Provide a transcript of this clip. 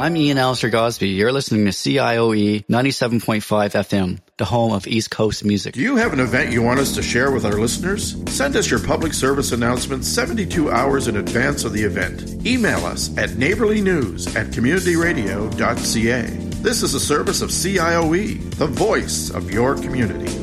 I'm Ian Alistair Gosby. You're listening to CIOE 97.5 FM, the home of East Coast music. Do you have an event you want us to share with our listeners? Send us your public service announcement 72 hours in advance of the event. Email us at neighborlynews@communityradio.ca. This is a service of CIOE, the voice of your community.